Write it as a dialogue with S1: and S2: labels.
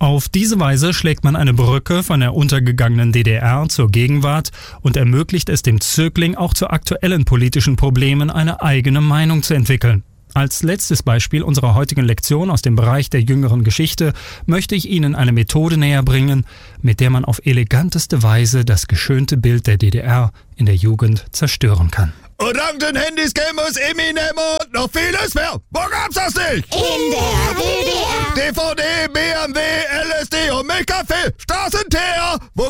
S1: Auf diese Weise schlägt man eine Brücke von der untergegangenen DDR zur Gegenwart und ermöglicht es dem Zögling auch zu aktuellen politischen Problemen eine eigene Meinung zu entwickeln. Als letztes Beispiel unserer heutigen Lektion aus dem Bereich der jüngeren Geschichte möchte ich Ihnen eine Methode näher bringen, mit der man auf eleganteste Weise das geschönte Bild der DDR in der Jugend zerstören kann.
S2: Und dank den Handys, Gamers, Eminem und noch vieles mehr. Wo gab's das nicht?
S3: In der DDR.
S2: DVD, BMW, LSD und mit Kaffee, Straßenteer. Wo